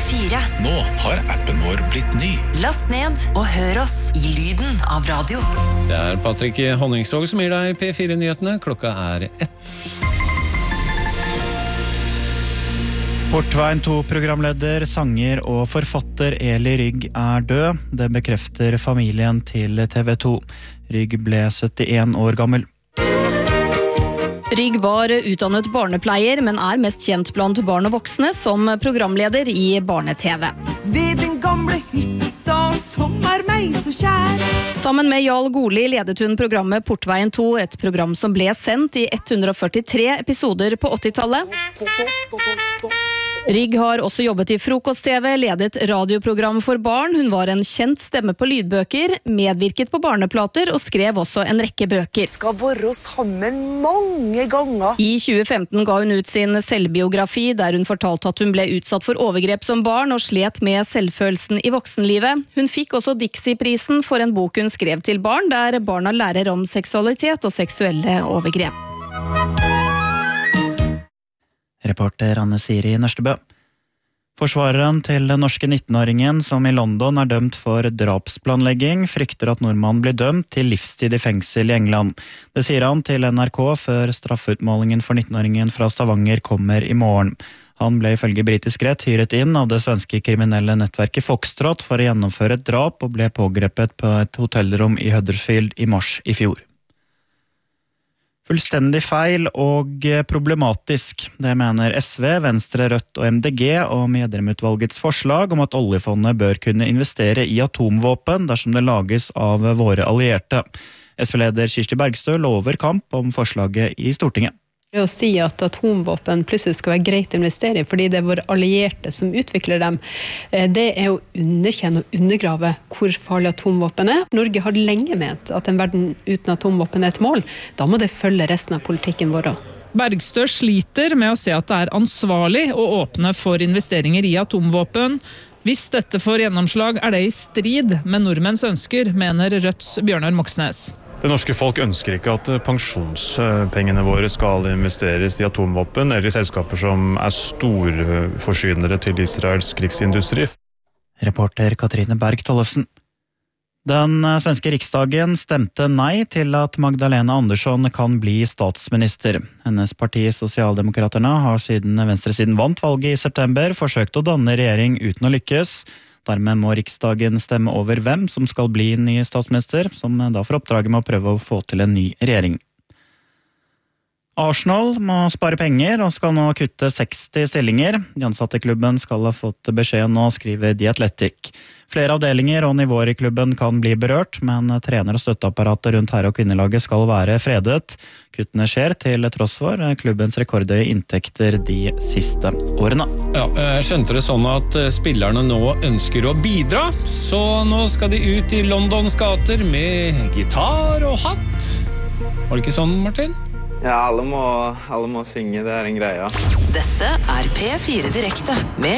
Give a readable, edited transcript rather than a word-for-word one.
P4. Nå har appen vår blitt ny. Last ned og hør oss i lyden av radio. Det Patrick Honningsvåg som gir deg P4-nyhetene. Klokka 1. Portveien 2-programleder, sanger og forfatter Eli Rygg død. Det bekrefter familien til TV 2. Rygg ble 71 år gammel. Rygg var utdannet barnepleier, men mest kjent blant barn og voksne som programleder i barne-TV. Ved den gamle hytta som meg så kjær. Sammen med Jarl Goli ledet hun programmet Portveien 2, et program som ble sendt i 143 episoder på 80-tallet. Rygg har også jobbet i frokost-TV, ledet radioprogram for barn. Hun var en kjent stemme på lydbøker, medvirket på barneplater og skrev også en rekke bøker. Skal være sammen mange ganger. I 2015 ga hun ut sin selvbiografi, der hun fortalte at hun ble utsatt for overgrep som barn og slet med selvfølelsen i voksenlivet. Hun fikk også Dixie-prisen for en bok hun skrev til barn, der barna lærer om seksualitet og seksuelle overgrep. Reporter Anne Siri Nørstebø. Forsvareren til den norske 19-åringen som i London dømt for drapsplanlegging, frykter at nordmannen blir dømt til livstid i fengsel i England. Det sier han til NRK før straffeutmålingen for 19-åringen fra Stavanger kommer i morgen. Han ble ifølge britisk rett hyret inn av det svenske kriminelle nettverket Foxtrot for å gjennomføre et drap og ble pågrepet på et hotellrom i Huddersfield i mars i fjor. Fullstendig feil og problematisk. Det mener SV, Venstre, Rødt og MDG om Gjedrem-utvalgets forslag om at oljefondet bør kunne investere i atomvåpen dersom det lages av våre allierte. SV-leder Kirsti Bergstø lover kamp om forslaget i Stortinget. Det å si at atomvåpen plutselig skal være greit å investere i fordi det våre allierte som utvikler dem, det å underkjenne og undergrave hvor farlig atomvåpen Norge har lenge ment at en verden uten atomvåpen et mål. Da må det følge resten av politikken vår. Bergstø sliter med å se at det ansvarlig å åpne for investeringer i atomvåpen. Hvis dette får gjennomslag, det i strid med nordmenns ønsker, mener Rødts Bjørnar Moxnes. Det norske folk ønsker ikke at pensjonspengene våre skal investeres i atomvåpen eller i selskaper som storforsynere til Israels krigsindustri. Reporter Katrine Berg Tollefsen. Den svenske riksdagen stemte nei til at Magdalena Andersson kan bli statsminister. Hennes parti Sosialdemokraterna har siden venstresiden vant valget i september forsøkt å danne regjering uten å lykkes. Dermed må riksdagen stemme over hvem som skal bli ny statsminister, som da får oppdraget med å prøve å få til en ny regjering. Arsenal må spare penger og skal nå kutte 60 stillinger. De ansatte i klubben skal ha fått beskjed nå, skriver The Athletic. Flere avdelinger og nivåer i klubben kan bli berørt, men trener- og støtteapparatet rundt herre- og kvinnelaget skal være fredet. Kuttene skjer til tross for klubbens rekordhøye inntekter de siste årene. Ja, jeg skjønte det sånn at spillerne nå ønsker å bidra, så nå skal de ut i Londons gater med gitar og hatt. Var det ikke sånn, Martin? Ja, alle må synge, det en greie. Dette P4 Direkte med